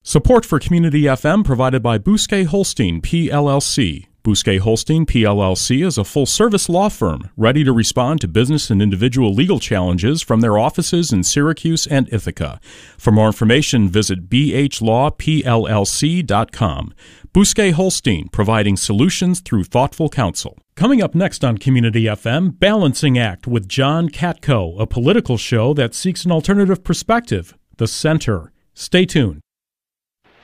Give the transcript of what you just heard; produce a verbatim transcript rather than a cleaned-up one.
Support for Community F M provided by Bousquet Holstein, P L L C. Bousquet Holstein, P L L C is a full-service law firm ready to respond to business and individual legal challenges from their offices in Syracuse and Ithaca. For more information, visit b h law p l l c dot com. Bousquet Holstein, providing solutions through thoughtful counsel. Coming up next on Community F M, Balancing Act with John Katko, a political show that seeks an alternative perspective, the center. Stay tuned.